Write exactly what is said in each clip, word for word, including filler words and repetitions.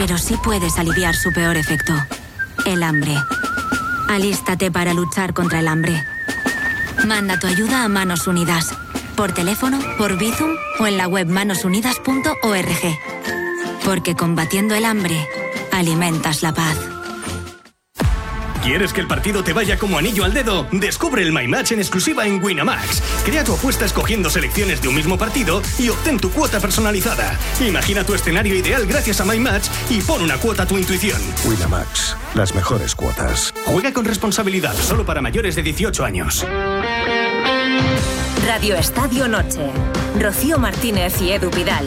pero sí puedes aliviar su peor efecto, el hambre. Alístate para luchar contra el hambre. Manda tu ayuda a Manos Unidas, por teléfono, por Bizum o en la web manos unidas punto org. Porque combatiendo el hambre, alimentas la paz. ¿Quieres que el partido te vaya como anillo al dedo? Descubre el My Match en exclusiva en Winamax. Crea tu apuesta escogiendo selecciones de un mismo partido y obtén tu cuota personalizada. Imagina tu escenario ideal gracias a My Match y pon una cuota a tu intuición. Winamax, las mejores cuotas. Juega con responsabilidad, solo para mayores de dieciocho años. Radio Estadio Noche. Rocío Martínez y Edu Vidal.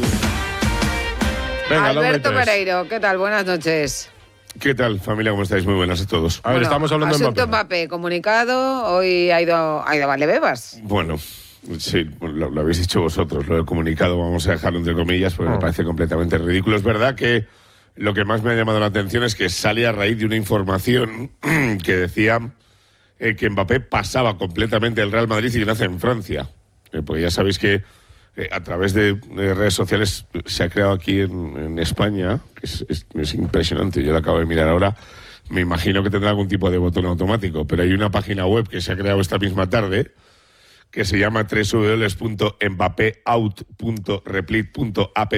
Venga, Alberto Pereiro, ¿qué tal? Buenas noches. ¿Qué tal, familia? ¿Cómo estáis? Muy buenas a todos. A ver, bueno, estamos hablando de Mbappé. Mbappé, comunicado, hoy ha ido, ha ido a Valdebebas. Bueno, sí, lo, lo habéis dicho vosotros, lo del comunicado vamos a dejarlo entre comillas porque oh. me parece completamente ridículo. Es verdad que lo que más me ha llamado la atención es que sale a raíz de una información que decía eh, que Mbappé pasaba completamente el Real Madrid y nace en Francia. Eh, porque ya sabéis que Eh, a través de, de redes sociales se ha creado aquí en, en España, que es, es, es impresionante, yo lo acabo de mirar ahora, me imagino que tendrá algún tipo de botón automático, pero hay una página web que se ha creado esta misma tarde que se llama doble u doble u doble u punto mbapeout punto replit punto app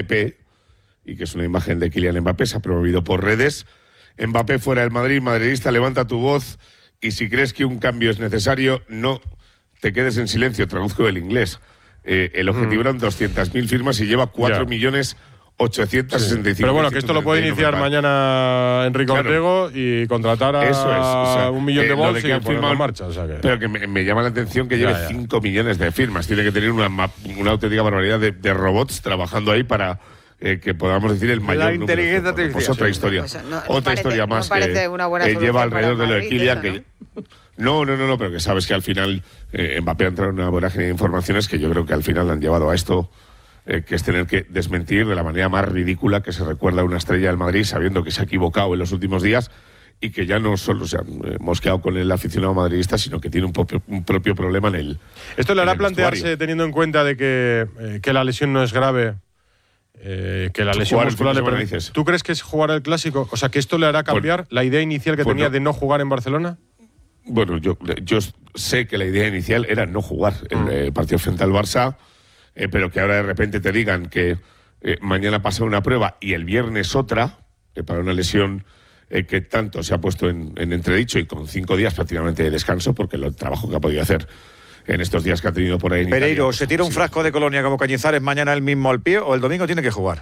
y que es una imagen de Kylian Mbappé, se ha promovido por redes. Mbappé fuera del Madrid, madridista, levanta tu voz y si crees que un cambio es necesario, no te quedes en silencio, traduzco del inglés. Eh, el objetivo mm. eran doscientas mil firmas y lleva cuatro millones ochocientos sesenta y cinco mil. Sí. Pero bueno, que esto lo puede iniciar mañana Enrique claro. Ortego y contratar a Eso es, o sea, un millón de votos de que y ponerlo en marcha. O sea que... Pero que me, me llama la atención que lleve cinco millones de firmas. Tiene que tener una, una auténtica barbaridad de, de robots trabajando ahí para eh, que podamos decir el mayor la inteligencia número. Pues otra historia. Pues no, otra parece, historia más no que una buena eh, lleva alrededor de lo de Kylian. Madrid, que, ¿no? No, no, no, pero que sabes que al final eh, Mbappé ha entrado en una vorágine de informaciones que yo creo que al final han llevado a esto, eh, que es tener que desmentir de la manera más ridícula que se recuerda a una estrella del Madrid, sabiendo que se ha equivocado en los últimos días y que ya no solo se han eh, mosqueado con el aficionado madridista, sino que tiene un propio, un propio problema en el Esto le hará plantearse, vestuario. Teniendo en cuenta de que, eh, que la lesión no es grave, eh, que la lesión muscular le permite. ¿Tú crees que es jugar el Clásico? O sea, que esto le hará cambiar pues, la idea inicial que pues tenía no. de no jugar en Barcelona. Bueno, yo, yo sé que la idea inicial era no jugar el eh, partido frente al Barça, eh, pero que ahora de repente te digan que eh, mañana pasa una prueba y el viernes otra, eh, para una lesión eh, que tanto se ha puesto en, en entredicho y con cinco días prácticamente de descanso, porque el trabajo que ha podido hacer en estos días que ha tenido por ahí en Pereiro, Italia, ¿se tira un frasco de Colonia como Cañizares mañana el mismo al pie o el domingo tiene que jugar?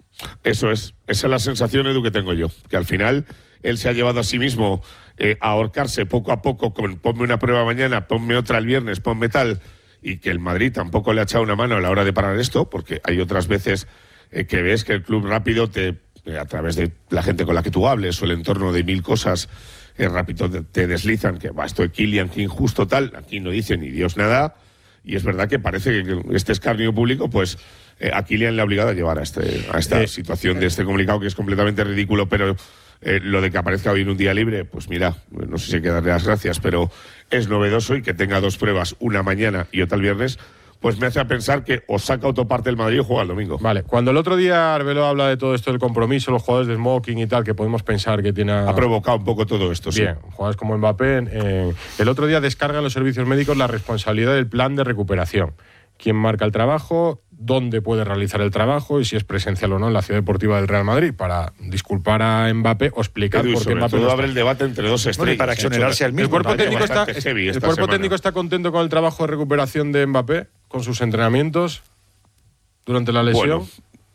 Eso es, esa es la sensación, Edu, que tengo yo, que al final él se ha llevado a sí mismo eh, a ahorcarse poco a poco con ponme una prueba mañana, ponme otra el viernes, ponme tal, y que el Madrid tampoco le ha echado una mano a la hora de parar esto, porque hay otras veces eh, que ves que el club rápido, te eh, a través de la gente con la que tú hables o el entorno de mil cosas, eh, rápido te, te deslizan que va, esto de Kylian, que injusto tal, aquí no dice ni Dios nada, y es verdad que parece que este escarnio público, pues eh, a Kylian le ha obligado a llevar a, este, a esta eh, situación de este comunicado que es completamente ridículo, pero eh, lo de que aparezca hoy en un día libre, pues mira, no sé si hay que darle las gracias, pero es novedoso, y que tenga dos pruebas, una mañana y otra el viernes, pues me hace pensar que o saca autoparte el Madrid o juega el domingo. Vale, cuando el otro día Arbeloa habla de todo esto del compromiso, los jugadores de smoking y tal, que podemos pensar que tiene... A... Ha provocado un poco todo esto, sí. Bien, jugadores como Mbappé. Eh, el otro día descargan los servicios médicos la responsabilidad del plan de recuperación. Quién marca el trabajo, dónde puede realizar el trabajo y si es presencial o no en la Ciudad Deportiva del Real Madrid, para disculpar a Mbappé o explicar Edu, por qué Mbappé todo no abre el debate entre dos estrellas. Bueno, y para exonerarse al mismo. El cuerpo, técnico está, el cuerpo técnico está contento con el trabajo de recuperación de Mbappé, con sus entrenamientos durante la lesión. Bueno,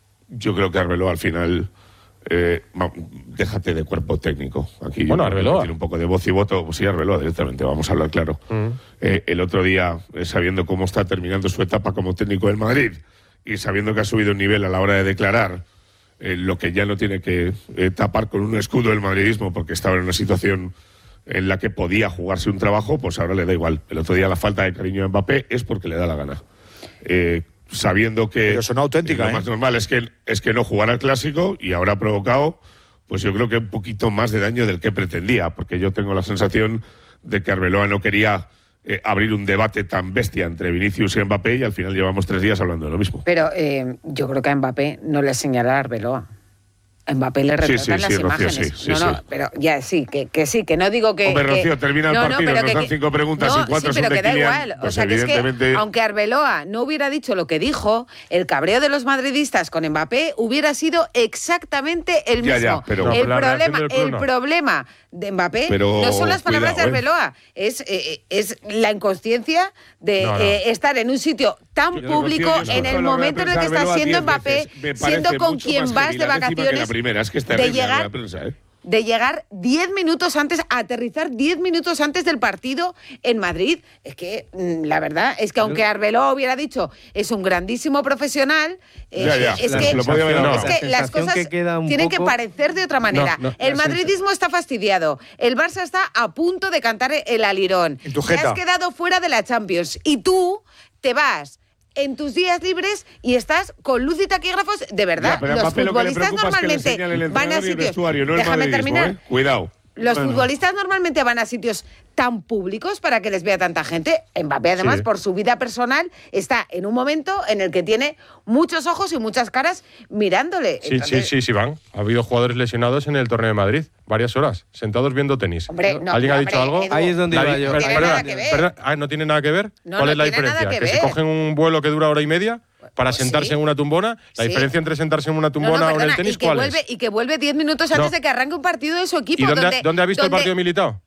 yo creo que Arbeloa al final... Eh, déjate de cuerpo técnico. Aquí bueno, Arbeloa tiene un poco de voz y voto. Pues sí, Arbeloa directamente, vamos a hablar claro. Uh-huh. eh, el otro día, eh, sabiendo cómo está terminando su etapa como técnico del Madrid y sabiendo que ha subido un nivel a la hora de declarar eh, lo que ya no tiene que eh, tapar con un escudo del madridismo, porque estaba en una situación en la que podía jugarse un trabajo, pues ahora le da igual. El otro día la falta de cariño a Mbappé es porque le da la gana. Eh, sabiendo que Pero son auténticas, lo ¿eh? más normal es que, es que no jugara el Clásico, y ahora ha provocado, pues yo creo que un poquito más de daño del que pretendía, porque yo tengo la sensación de que Arbeloa no quería eh, abrir un debate tan bestia entre Vinicius y Mbappé, y al final llevamos tres días hablando de lo mismo. Pero eh, yo creo que a Mbappé no le enseñará a Arbeloa. A Mbappé le retratan Sí, sí, las sí, Rocío, imágenes. sí, sí, no, no, sí. pero ya sí, que, que sí, que no digo que... Hombre, que- Rocío, termina el no, no, partido, pero nos que- dan cinco preguntas no, y cuatro sí, son pero de que da Kylian, igual. O pues sea, que es que, evidentemente- aunque Arbeloa no hubiera dicho lo que dijo, el cabreo de los madridistas con Mbappé hubiera sido exactamente el Ya, mismo. ya, pero- No, el, la reacción problema, del club el no. problema de Mbappé Pero no son las palabras cuidado, de ¿eh? Arbeloa, es, eh, es la inconsciencia de No, no. eh, estar en un sitio tan Yo, público Rocío, yo en escucho el la rueda momento en de el que prensa de está Arbeloa siendo diez Mbappé, veces. Me siendo parece con mucho quien más vas heavy de la décima que vacaciones, la primera. Es que es de terrible la rueda llegar de prensa, ¿eh? de llegar diez minutos antes, a aterrizar diez minutos antes del partido en Madrid. Es que mm, la verdad es que aunque Arbeloa hubiera dicho es un grandísimo profesional, eh, Ya, ya, es, la- que, se lo podía haber es ahorrado. que La las sensación cosas que queda un tienen poco- que parecer de otra manera. No, no, el la madridismo está fastidiado, el Barça está a punto de cantar el alirón, En tu te jeta. has quedado fuera de la Champions y tú te vas en tus días libres y estás con luz y taquígrafos, de verdad. Ya, pero a los Mbappé lo que le futbolistas preocupa es que le normalmente enseñan el van a entrenador y el sitios... vestuario, no el Déjame madridismo, terminar. ¿eh? Cuidado. Los Bueno. futbolistas normalmente van a sitios tan públicos para que les vea tanta gente. Mbappé, además, Sí. por su vida personal, está en un momento en el que tiene muchos ojos y muchas caras mirándole. Sí, Entonces, sí, sí, sí van. Ha habido jugadores lesionados en el torneo de Madrid, varias horas, sentados viendo tenis. Hombre, no, ¿Alguien ha hombre, dicho algo? Edu, Ahí es donde La iba di- yo. per- Tiene perdona, nada que ver. perdona, ah, ¿no tiene nada que ver? No, ¿Cuál no es la tiene nada diferencia? que Que, se ver. cogen un vuelo que dura hora y media para Pues sentarse sí. en una tumbona. La Sí. diferencia entre sentarse en una No, no, tumbona o en perdona, el tenis, y que ¿cuál vuelve, es? Y que vuelve diez minutos antes No. de que arranque un partido de su equipo. ¿Y dónde, donde, ha- dónde ha visto el donde- partido militado?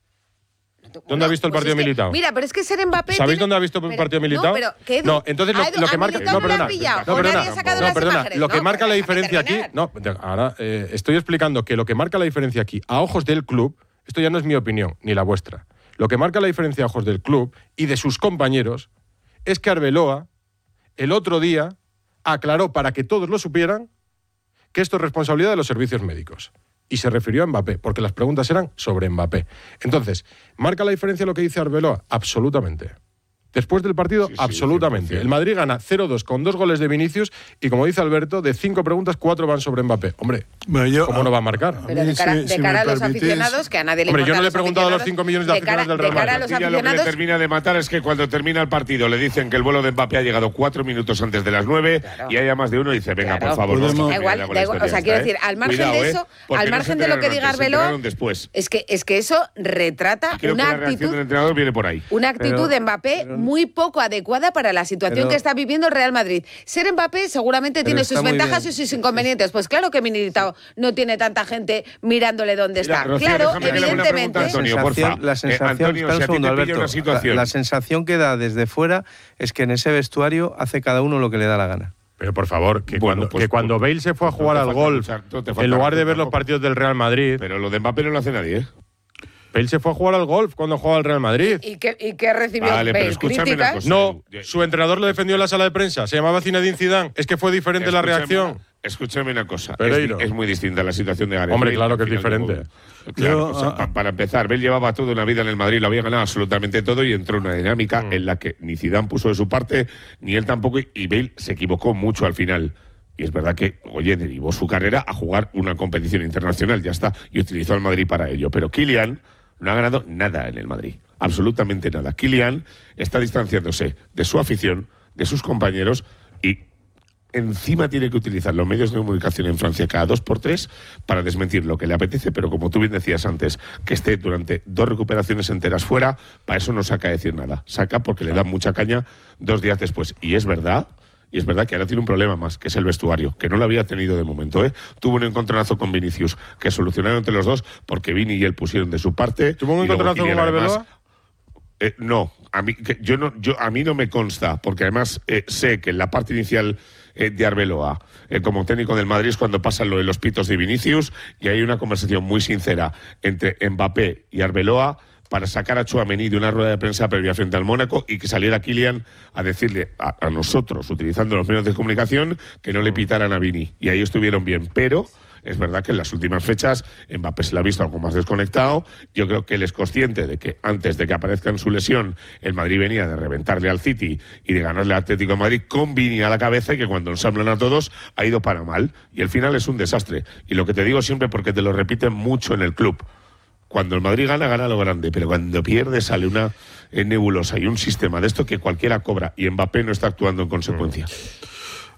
¿Dónde Bueno, ha visto el pues partido es que, militado? Mira, pero es que ser Mbappé... ¿Sabéis tiene- dónde ha visto el pero- partido militado? No, pero que Edu- No, entonces lo, a Edu- lo que a marca... Militao No, no le han perdona. pillado, No, o nadie perdona. ha sacado No, las perdona. imágenes. Lo que No, marca pues la déjame diferencia aquí... terminar. No, de- ahora eh, estoy explicando que lo que marca la diferencia aquí, a ojos del club, esto ya no es mi opinión, ni la vuestra. Lo que marca la diferencia a ojos del club y de sus compañeros es que Arbeloa, el otro día, aclaró para que todos lo supieran que esto es responsabilidad de los servicios médicos. Y se refirió a Mbappé, porque las preguntas eran sobre Mbappé. Entonces, ¿marca la diferencia lo que dice Arbeloa? Absolutamente. Después del partido, Sí, sí, absolutamente. cien por cien. El Madrid gana cero dos con dos goles de Vinicius y, como dice Alberto, de cinco preguntas, cuatro van sobre Mbappé. Hombre, Bueno, yo- ¿cómo no va a marcar? a Pero mí, de cara, si- de si me cara a los permitís- aficionados, que a nadie le Hombre, yo importa no le he los preguntado a los aficionados, cinco millones de cara- aficionados del Real De cara a Madrid. los Y ya lo que le aficionados... termina de matar es que cuando termina el partido le dicen que el vuelo de Mbappé ha llegado cuatro minutos antes de las nueve Claro. y haya más de uno y dice, venga, Claro. por favor, vamos a Podemos- Da terminar igual, ya con da la igual. historia O sea, esta, quiero ¿eh? decir, al margen Cuidado, de ¿eh? eso, Porque al no se margen de lo que enteraron diga antes, se Arbeloa, enteraron después. es que, es que eso retrata Y creo una que la reacción actitud... del entrenador viene por ahí. Una actitud Pero- de Mbappé pero- muy poco adecuada para la situación pero- que está viviendo el Real Madrid. Ser Mbappé seguramente Pero tiene está sus muy ventajas bien. y sus inconvenientes. Pues claro que Militao no tiene tanta gente mirándole dónde Mira, está. Rocío, claro, déjame que le haga una evidentemente. pregunta, Antonio, porfa. la Eh, sensación, Antonio, espera si un a ti segundo, te pilla Alberto. una situación- La, la sensación que da desde fuera es que en ese vestuario hace cada uno lo que le da la gana. Pero por favor, que, Bueno, cuando, pues, que cuando pues, Bale se fue a pues, jugar no te al falta golf, mucha- no te falta en lugar de mucho ver los tampoco. partidos del Real Madrid, Pero lo de Mbappé no lo hace nadie, ¿eh? Bale se fue a jugar al golf cuando jugaba al Real Madrid. ¿Y qué, y qué recibió Vale, pero Bale? escúchame una ¿Críticas? cosa. No, Yo- su entrenador lo defendió en la sala de prensa. Se llamaba Zinedine Zidane. Es que fue diferente la Escúchame reacción. una- Escúchame una cosa. Es, Pereiro. di- es muy distinta la situación de Gareth Hombre, Bale claro al que es final del diferente. juego. Claro, Yo, o sea, ah, pa- para empezar, Bale llevaba toda una vida en el Madrid, lo había ganado absolutamente todo y entró en una dinámica Mm. en la que ni Zidane puso de su parte, ni él tampoco, y- y Bale se equivocó mucho al final. Y es verdad que, oye, derivó su carrera a jugar una competición internacional, ya está, y utilizó al Madrid para ello. Pero Kylian no ha ganado nada en el Madrid, absolutamente nada. Kylian está distanciándose de su afición, de sus compañeros y encima tiene que utilizar los medios de comunicación en Francia cada dos por tres para desmentir lo que le apetece, pero como tú bien decías antes, que esté durante dos recuperaciones enteras fuera, para eso no saca a decir nada. Saca porque le dan mucha caña dos días después. Y es verdad, y es verdad que ahora tiene un problema más, que es el vestuario, que no lo había tenido de momento, ¿eh? Tuvo un encontronazo con Vinicius, que solucionaron entre los dos, porque Vini y él pusieron de su parte. ¿Tuvo un y luego encontronazo con Kylian, además, Arbeloa? eh, no, a mí, que yo no, yo, a mí no me consta, porque además eh, sé que en la parte inicial eh, de Arbeloa, eh, como técnico del Madrid, es cuando pasan lo de los pitos de Vinicius, y hay una conversación muy sincera entre Mbappé y Arbeloa para sacar a Tchouaméni de una rueda de prensa previa frente al Mónaco y que saliera Kylian a decirle a, a nosotros, utilizando los medios de comunicación, que no le pitaran a Vini. Y ahí estuvieron bien, pero es verdad que en las últimas fechas Mbappé se la ha visto algo más desconectado. Yo creo que él es consciente de que antes de que aparezca en su lesión, el Madrid venía de reventarle al City y de ganarle al Atlético de Madrid con Vini a la cabeza, y que cuando ensamblan a todos ha ido para mal. Y el final es un desastre. Y lo que te digo siempre, porque te lo repiten mucho en el club, cuando el Madrid gana, gana lo grande, pero cuando pierde sale una eh, nebulosa y un sistema de esto que cualquiera cobra, y Mbappé no está actuando en consecuencia.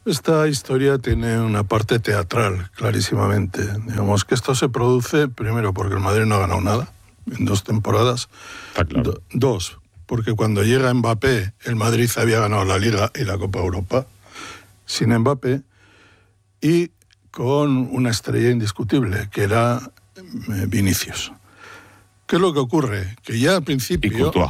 Esta historia tiene una parte teatral, clarísimamente. Digamos que esto se produce, primero, porque el Madrid no ha ganado nada en dos temporadas. Está claro. Do- dos, porque cuando llega Mbappé, el Madrid había ganado la Liga y la Copa Europa. Sin Mbappé, y con una estrella indiscutible, que era eh, Vinicius. ¿Qué es lo que ocurre? Que ya al principio... Y Courtois.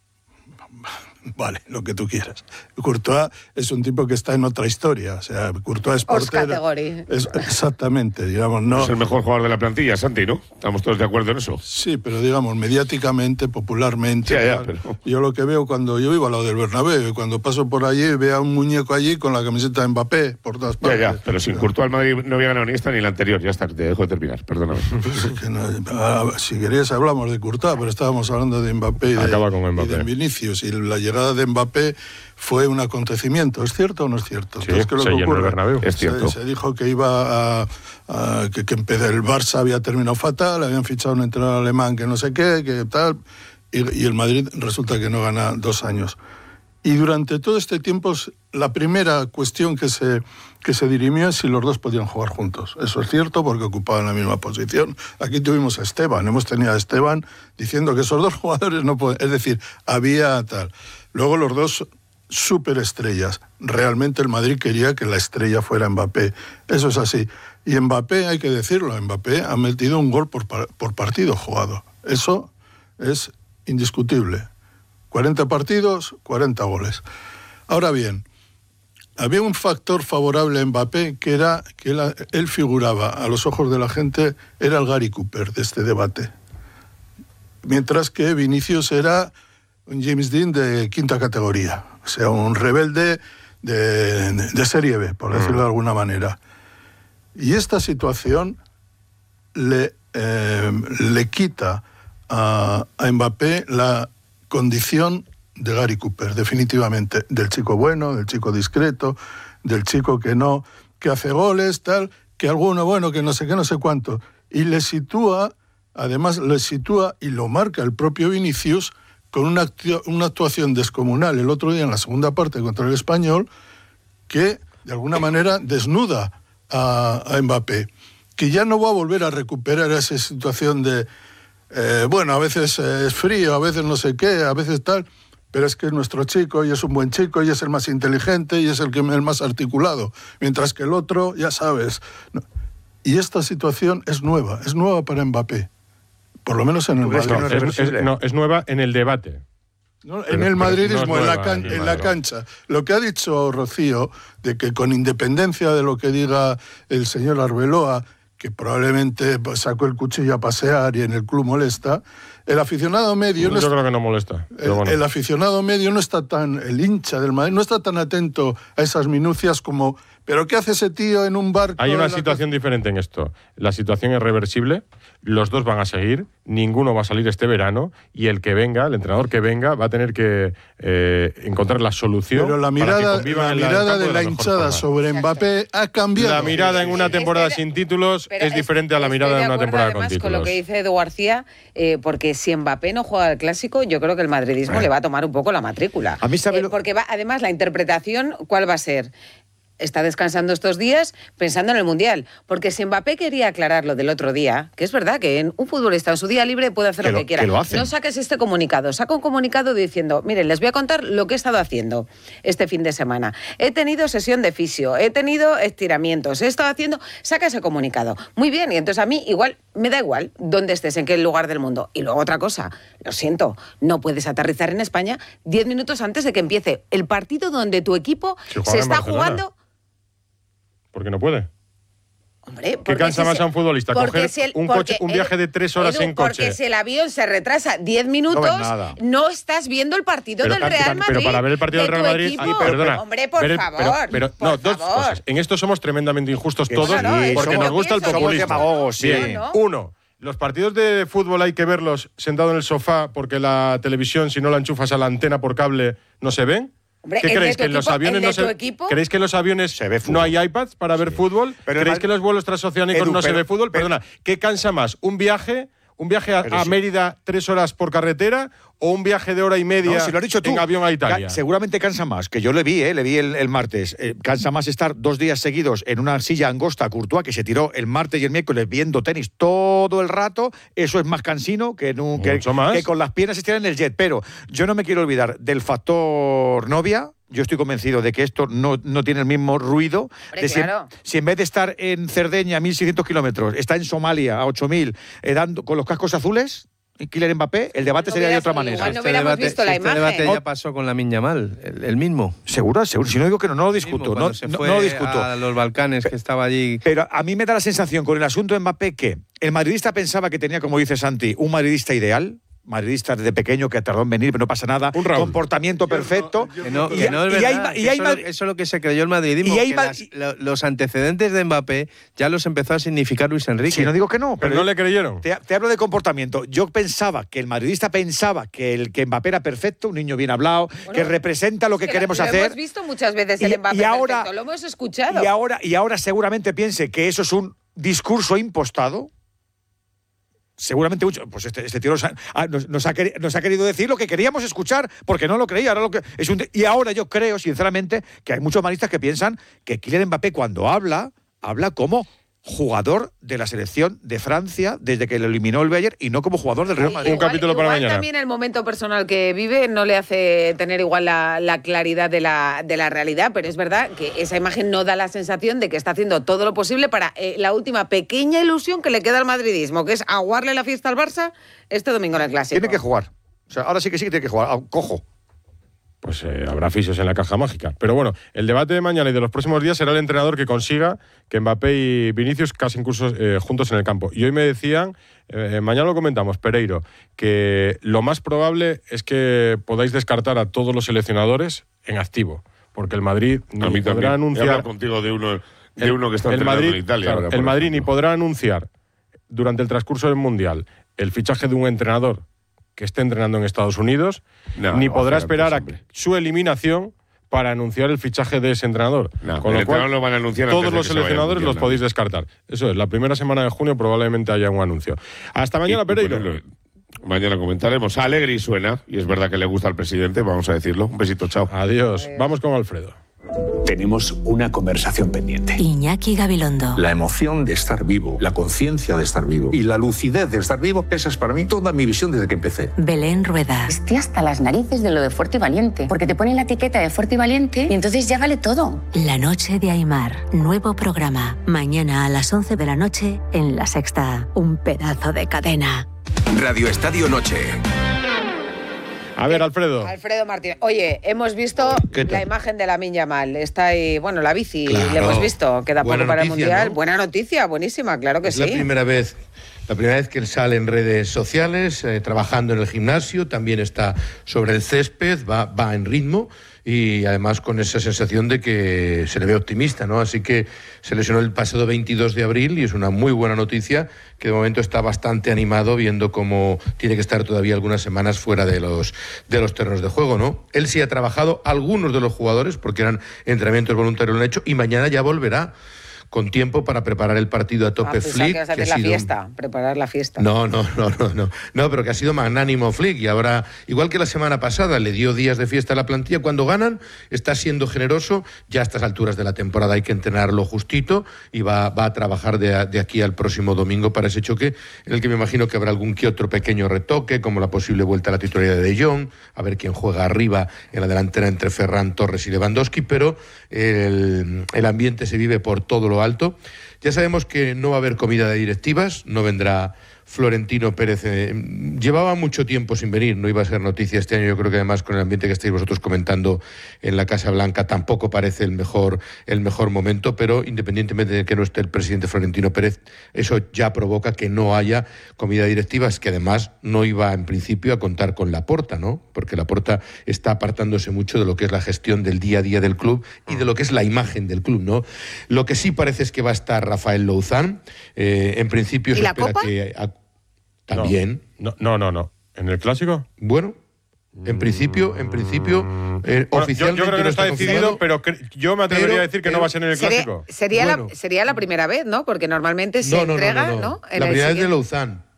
Vale, lo que tú quieras. Courtois es un tipo que está en otra historia. O sea, Courtois es Os portero. category. Es, exactamente, digamos, no... Es el mejor jugador de la plantilla, Santi, ¿no? Estamos todos de acuerdo en eso. Sí, pero digamos, mediáticamente, popularmente... Ya, ya, tal. pero- Yo lo que veo cuando yo vivo al lado del Bernabéu, y cuando paso por allí veo a un muñeco allí con la camiseta de Mbappé por todas Ya, partes. ya, pero sin Courtois el Madrid no había ganado ni esta ni la anterior. Ya está, te dejo de terminar, perdóname. Pues es que no- ah, si querías hablamos de Courtois, pero estábamos hablando de Mbappé y de, Acaba con y Mbappé. de Vinicius. Y la llegada de Mbappé fue un acontecimiento. ¿Es cierto o no es cierto? Sí, Entonces, ¿qué es lo se que llenó el ocurre? Bernabéu. Es Se, cierto. se dijo que iba a, a- que, que empe- el Barça había terminado fatal, habían fichado un entrenador alemán que no sé qué, que tal, y, y el Madrid resulta que no gana dos años. Y durante todo este tiempo, la primera cuestión que se, que se dirimió es si los dos podían jugar juntos. Eso es cierto porque ocupaban la misma posición. Aquí tuvimos a Esteban, hemos tenido a Esteban diciendo que esos dos jugadores no pueden... Es decir, había tal. Luego los dos superestrellas. Realmente el Madrid quería que la estrella fuera Mbappé. Eso es así. Y Mbappé, hay que decirlo, Mbappé ha metido un gol por, par- por partido jugado. Eso es indiscutible. cuarenta partidos, cuarenta goles. Ahora bien, había un factor favorable a Mbappé que era que él, él figuraba a los ojos de la gente, era el Gary Cooper de este debate. Mientras que Vinicius era un James Dean de quinta categoría, o sea, un rebelde de, de serie B, por decirlo de alguna manera. Y esta situación le, eh, le quita a, a Mbappé la condición de Gary Cooper, definitivamente, del chico bueno, del chico discreto, del chico que no, que hace goles, tal, que alguno bueno, que no sé qué, no sé cuánto, y le sitúa, además le sitúa y lo marca el propio Vinicius con una, actio- una actuación descomunal el otro día en la segunda parte contra el Español, que de alguna manera desnuda a, a Mbappé, que ya no va a volver a recuperar esa situación de Eh, bueno, a veces eh, es frío, a veces no sé qué, a veces tal, pero es que es nuestro chico y es un buen chico y es el más inteligente y es el, que, el más articulado, mientras que el otro, ya sabes. No. Y esta situación es nueva, es nueva para Mbappé, por lo menos en el Madrid. No, es, es- no, es nueva en el debate. ¿no? Pero- En el pero madridismo, no es en, la nueva can- en el en la Madrid. cancha. Lo que ha dicho Rocío, de que con independencia de lo que diga el señor Arbeloa, que probablemente pues, sacó el cuchillo a pasear y en el club molesta, el aficionado medio... Yo no está- creo que no molesta. pero el, bueno. el aficionado medio no está tan, el hincha del Madrid, no está tan atento a esas minucias como, ¿pero qué hace ese tío en un barco? Hay una en la situación diferente en esto. La situación es reversible, los dos van a seguir, ninguno va a salir este verano y el que venga, el entrenador que venga, va a tener que eh, encontrar la solución. Pero la para que mirada, convivan la en el mirada campo de la la mejor hinchada forma. sobre Mbappé ha cambiado. La mirada en una temporada Estoy de- sin títulos Pero es diferente a la estoy mirada de en una acuerdo, temporada con además, títulos. con lo que dice Edu García, eh, porque si Mbappé no juega el clásico, yo creo que el madridismo Eh. le va a tomar un poco la matrícula. A mí sabe Eh, lo- porque va, además, la interpretación, ¿cuál va a ser? Está descansando estos días pensando en el Mundial. Porque si Mbappé quería aclarar lo del otro día, que es verdad que en un futbolista en su día libre puede hacer Que lo lo- que quiera. que lo hacen. No saques este comunicado. Saca un comunicado diciendo, miren, les voy a contar lo que he estado haciendo este fin de semana. He tenido sesión de fisio, he tenido estiramientos, he estado haciendo... Saca ese comunicado. Muy bien, y entonces a mí igual, me da igual dónde estés, en qué lugar del mundo. Y luego otra cosa, lo siento, no puedes aterrizar en España diez minutos antes de que empiece el partido donde tu equipo Si juega se en está Barcelona. jugando... ¿Por qué no puede? Hombre, ¿Qué porque cansa si más se- a un futbolista? porque ¿Coger si el- un, porque coche, un el- viaje de tres horas Edu, en coche? Porque si el avión se retrasa diez minutos, No ves nada. no estás viendo el partido Pero, del Cantu, Real Can- Madrid. pero para ver el partido de del Real tu Madrid, equipo. ay, perdona, Hombre, por ver el- favor. pero- pero- por no, dos favor. cosas. En esto somos tremendamente injustos Que todos, claro, eso porque yo nos gusta el pienso. populismo. Somos demagogos, sí. Bien, ¿no? uno, los partidos de fútbol hay que verlos sentado en el sofá porque la televisión, si no la enchufas a la antena por cable, no se ven. Hombre, ¿Qué el de creéis? tu ¿Que en los equipo- aviones el de no se tu equipo? ¿Creéis que en los aviones Se ve fútbol. no hay iPads para ver fútbol? Pero el ¿Creéis Madrid- que en los vuelos transoceánicos Edu, no se pero- ve fútbol? pero- Perdona, ¿qué cansa más? ¿Un viaje, ¿Un viaje a, a Mérida tres horas por carretera o un viaje de hora y media no, si lo has dicho tú, en avión a Italia? Ca seguramente cansa más, que yo le vi, ¿eh? le vi el, el martes. Eh, cansa más estar dos días seguidos en una silla angosta a Courtois, que se tiró el martes y el miércoles viendo tenis todo el rato. Eso es más cansino que, en un, que, que con las piernas estirar en el jet. Pero yo no me quiero olvidar del factor novia. Yo estoy convencido de que esto no, no tiene el mismo ruido. Hombre, de si, claro. si en vez de estar en Cerdeña a mil seiscientos kilómetros, está en Somalia a ocho mil, eh, dando, con los cascos azules, Kylian Mbappé, el debate no sería de otra manera. Igual no este hubiéramos debate, visto la este imagen. debate ya pasó con Lamine Yamal, el, el mismo. ¿Seguro? Seguro. Si no digo que no, no lo discuto. Mismo, no, se no, fue no lo discuto. a los Balcanes, que estaba allí. Pero a mí me da la sensación con el asunto de Mbappé que el madridista pensaba que tenía, como dice Santi, un madridista ideal. Madridista desde pequeño que tardó en venir, pero no pasa nada. Un comportamiento perfecto. Que no, que no es verdad. Y hay, y hay eso, eso es lo que se creyó el madridismo. Y hay, que las, lo, los antecedentes de Mbappé ya los empezó a significar Luis Enrique. Sí, no digo que no. Pero, pero no le creyeron. Te, te hablo de comportamiento. Yo pensaba que el madridista pensaba que el que Mbappé era perfecto, un niño bien hablado, bueno, que representa lo que, que queremos lo hacer. Lo hemos visto muchas veces el Mbappé y ahora, perfecto, lo hemos escuchado. Y ahora, y ahora seguramente piense que eso es un discurso impostado. Seguramente mucho. Pues este, este tío nos ha, nos, nos, ha querido, nos ha querido decir lo que queríamos escuchar, porque no lo creía. Ahora lo que es un, y ahora yo creo, sinceramente, que hay muchos madridistas que piensan que Kylian Mbappé, cuando habla, habla como jugador de la selección de Francia desde que lo eliminó el Bayern y no como jugador del Real Madrid. Un capítulo para mañana. También el momento personal que vive no le hace tener igual la, la claridad de la, de la realidad, pero es verdad que esa imagen no da la sensación de que está haciendo todo lo posible para eh, la última pequeña ilusión que le queda al madridismo, que es aguarle la fiesta al Barça este domingo en el Clásico. Tiene que jugar. O sea, ahora sí que sí que tiene que jugar. Cojo. Pues eh, habrá fisios en la caja mágica. Pero bueno, el debate de mañana y de los próximos días será el entrenador que consiga que Mbappé y Vinicius casen cursos eh, juntos en el campo. Y hoy me decían, eh, mañana lo comentamos, Pereiro, que lo más probable es que podáis descartar a todos los seleccionadores en activo. Porque el Madrid ni a mí podrá también. anunciar... Voy a hablar contigo de uno, de el, uno que está el entrenando Madrid, en Italia. Claro, ahora, el Madrid ejemplo. ni podrá anunciar durante el transcurso del Mundial el fichaje de un entrenador que esté entrenando en Estados Unidos, no, ni no podrá esperar a su eliminación para anunciar el fichaje de ese entrenador. No, Con lo cual, lo van a anunciar todos los seleccionadores los podéis descartar. Eso es, la primera semana de junio probablemente haya un anuncio. Hasta mañana, y, Pereiro. Bueno, mañana comentaremos. Alegre y suena, y es verdad que le gusta al presidente, vamos a decirlo. Un besito, chao. Adiós. Adiós. Vamos con Alfredo. Tenemos una conversación pendiente. Iñaki Gabilondo. La emoción de estar vivo, la conciencia de estar vivo y la lucidez de estar vivo, esa es para mí toda mi visión desde que empecé. Belén Rueda. Estoy hasta las narices de lo de fuerte y valiente, porque te ponen la etiqueta de fuerte y valiente y entonces ya vale todo. La noche de Aimar, nuevo programa. Mañana a las once de la noche en La Sexta. Un pedazo de cadena. Radio Estadio Noche. A ver, Alfredo. Alfredo Martínez. Oye, hemos visto la imagen de Lamine Yamal. Está ahí, bueno, la bici, claro. Le hemos visto. Queda poco para el Mundial. ¿No? Buena noticia, buenísima, claro que es sí. Es la primera vez, la primera vez que él sale en redes sociales, eh, trabajando en el gimnasio, también está sobre el césped, va, va en ritmo y además con esa sensación de que se le ve optimista, ¿no? Así que se lesionó el pasado veintidós de abril y es una muy buena noticia que de momento está bastante animado viendo cómo tiene que estar todavía algunas semanas fuera de los, de los terrenos de juego, ¿no? Él sí ha trabajado, algunos de los jugadores, porque eran entrenamientos voluntarios, lo han hecho, y mañana ya volverá con tiempo para preparar el partido a tope. Ah, Flick. Que vas a que hacer ha la sido... fiesta, preparar la fiesta. No, no, no, no, no, no, pero que ha sido magnánimo Flick y ahora, igual que la semana pasada, le dio días de fiesta a la plantilla. Cuando ganan, está siendo generoso. Ya a estas alturas de la temporada hay que entrenarlo justito y va, va a trabajar de, de aquí al próximo domingo para ese choque, en el que me imagino que habrá algún que otro pequeño retoque, como la posible vuelta a la titularidad de De Jong, a ver quién juega arriba en la delantera entre Ferran Torres y Lewandowski, pero el, el ambiente se vive por todo lo alto. Ya sabemos que no va a haber comida de directivas, no vendrá Florentino Pérez. Eh, llevaba mucho tiempo sin venir, no iba a ser noticia este año. Yo creo que además con el ambiente que estáis vosotros comentando en la Casa Blanca tampoco parece el mejor, el mejor momento, pero independientemente de que no esté el presidente Florentino Pérez, eso ya provoca que no haya comida de directivas, que además no iba en principio a contar con Laporta, ¿no? Porque Laporta está apartándose mucho de lo que es la gestión del día a día del club y de lo que es la imagen del club, ¿no? Lo que sí parece es que va a estar Rafael Louzán. Eh, en principio se espera que... A, También. No, no, no, no. ¿En el Clásico? Bueno, en principio, en principio, eh, bueno, oficialmente yo, yo creo que no está decidido, pero que, yo me atrevería pero, a decir que pero, no va a ser en el sería, Clásico. Sería, bueno. la, sería la primera vez, ¿no? Porque normalmente se no, no, entrega, no, no, ¿no? no. En la el primera siguiente... es de Louzán.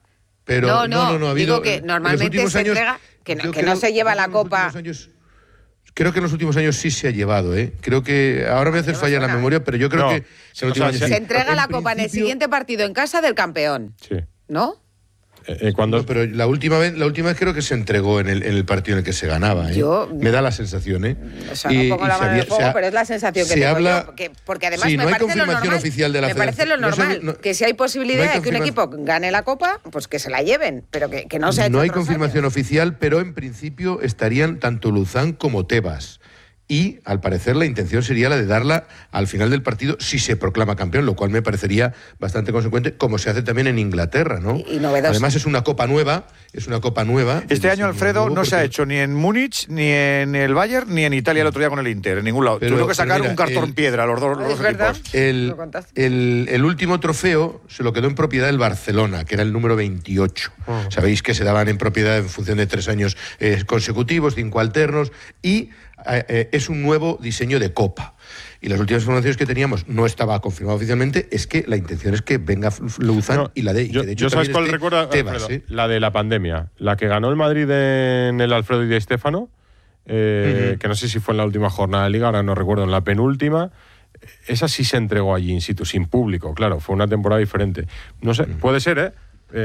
Pero, no, no, no, no, no ha habido, digo que normalmente se años, entrega, que no, que creo, no se lleva la copa. Años, creo que en los últimos años sí se ha llevado, ¿eh? Creo que ahora me hace fallar la memoria, pero yo creo no, que se, o sea, años, se sí. entrega en la copa en el siguiente partido en casa del campeón. Sí. ¿No? Eh, cuando... No, pero la última vez, la última vez creo que se entregó en el, en el partido en el que se ganaba. ¿eh? Yo, me da la sensación, ¿eh? O sea, no pongo la mano en el fuego, pero es la sensación que tengo habla, yo. Que, porque además sí, me no hay parece lo normal. Oficial de la me parece lo normal no se, no, que si hay posibilidad no hay de que un equipo gane la copa, pues que se la lleven, pero que, que no se ha hecho No hay otros confirmación años. oficial, pero en principio estarían tanto Luzán como Tebas. Y, al parecer, la intención sería la de darla al final del partido si se proclama campeón, lo cual me parecería bastante consecuente, como se hace también en Inglaterra, ¿no? Y, y novedoso. Además, es una copa nueva, es una copa nueva. Este año, Alfredo, no se ha hecho ni en Múnich, ni en el Bayern, ni en Italia el otro día con el Inter, en ningún lado. Pero, Tuvieron que sacar mira, un cartón el, piedra los dos, los dos equipos. El, el, el último trofeo se lo quedó en propiedad el Barcelona, que era el número veintiocho. Oh. Sabéis que se daban en propiedad en función de tres años eh, consecutivos, cinco alternos, y eh, es un nuevo diseño de copa. Y las últimas informaciones que teníamos, no estaba confirmado oficialmente, es que la intención es que venga Luzán no, y la de... Y yo, que de hecho yo sabes cuál recuerda, Tebas, Alfredo, ¿eh? La de la pandemia, la que ganó el Madrid en el Alfredo y Di Stéfano, eh, uh-huh. que no sé si fue en la última jornada de Liga, ahora no recuerdo, en la penúltima. Esa sí se entregó allí in situ, sin público, claro, fue una temporada diferente. No sé, uh-huh. puede ser, ¿eh?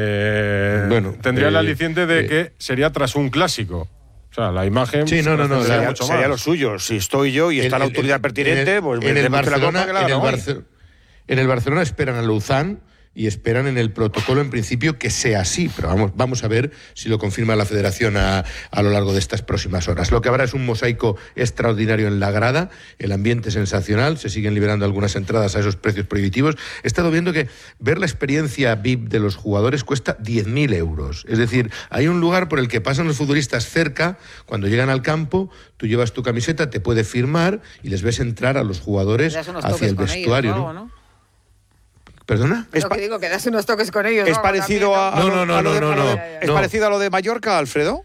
eh bueno, tendría eh, el aliciente de eh, que sería tras un clásico. O sea, la imagen... Sí, no, no, no. Sería, mucho sería más. lo suyo. Si estoy yo y está el, la autoridad el, pertinente, el, pues... En el, Barcelona, la en, el Barce- en el Barcelona esperan a Luzán y esperan en el protocolo, en principio, que sea así. Pero vamos, vamos a ver si lo confirma la Federación a, a lo largo de estas próximas horas. Lo que habrá es un mosaico extraordinario en la grada, el ambiente sensacional, se siguen liberando algunas entradas a esos precios prohibitivos. He estado viendo que ver la experiencia V I P de los jugadores cuesta diez mil euros. Es decir, hay un lugar por el que pasan los futbolistas cerca, cuando llegan al campo, tú llevas tu camiseta, te puedes firmar y les ves entrar a los jugadores hacia el vestuario, ellos, ¿no? ¿no? ¿Perdona? Es lo que digo, que das unos toques con ellos. ¿Es ¿no? parecido a, a, no, no, no, a lo de, no, no, a lo de, no, ¿Es no. parecido a lo de Mallorca, Alfredo?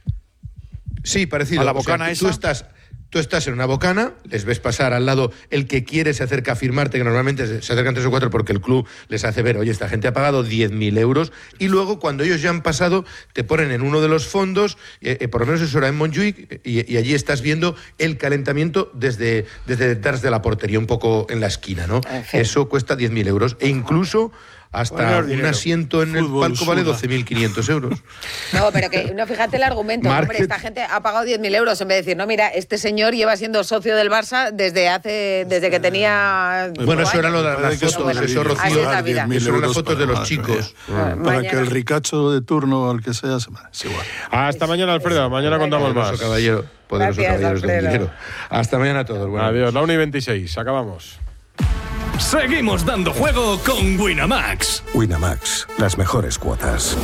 Sí, parecido. ¿A la bocana o sea, esa? Tú estás, tú estás en una bocana, les ves pasar al lado, el que quiere se acerca a firmarte, que normalmente se acercan tres o cuatro porque el club les hace ver, oye, esta gente ha pagado diez mil euros, y luego cuando ellos ya han pasado, te ponen en uno de los fondos, eh, eh, por lo menos eso era en Montjuic, y, y allí estás viendo el calentamiento desde, desde detrás de la portería, un poco en la esquina, ¿no? Eso cuesta diez mil euros, e incluso... Hasta bueno, un asiento en Fútbol el palco suda. Vale doce mil quinientos euros. No, pero que no, fíjate el argumento. Market... Hombre, esta gente ha pagado diez mil euros en vez de decir, no, mira, este señor lleva siendo socio del Barça desde hace desde que tenía... Bueno, eso era lo de las fotos, bueno, eso, Rocío. Eso eran las fotos de los chicos. Para, para que el ricacho de turno, al que sea, se es igual. Hasta mañana, Alfredo. Mañana contamos más. Caballero, poderoso Gracias, caballeros del dinero. Hasta mañana a todos. Bueno, adiós. La una y veintiséis. Acabamos. Seguimos dando juego con Winamax. Winamax, las mejores cuotas.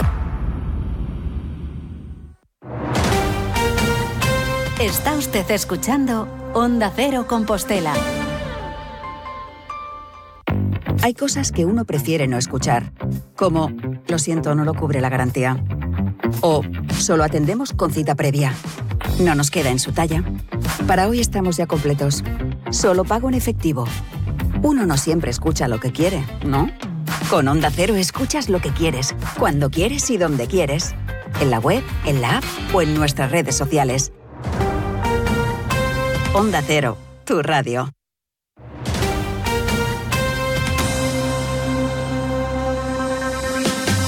Está usted escuchando Onda Cero Compostela. Hay cosas que uno prefiere no escuchar, como lo siento, no lo cubre la garantía. O solo atendemos con cita previa. No nos queda en su talla. Para hoy estamos ya completos. Solo pago en efectivo. Uno no siempre escucha lo que quiere, ¿no? Con Onda Cero escuchas lo que quieres, cuando quieres y donde quieres. En la web, en la app o en nuestras redes sociales. Onda Cero, tu radio.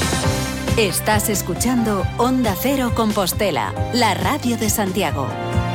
Estás escuchando Onda Cero Compostela, la radio de Santiago.